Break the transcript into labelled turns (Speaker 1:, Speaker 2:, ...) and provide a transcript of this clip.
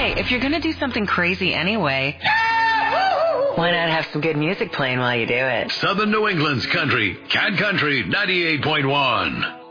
Speaker 1: Hey, if you're going to do something crazy anyway, why not have some good music playing while you do it?
Speaker 2: Southern New England's country, Cat Country 98.1.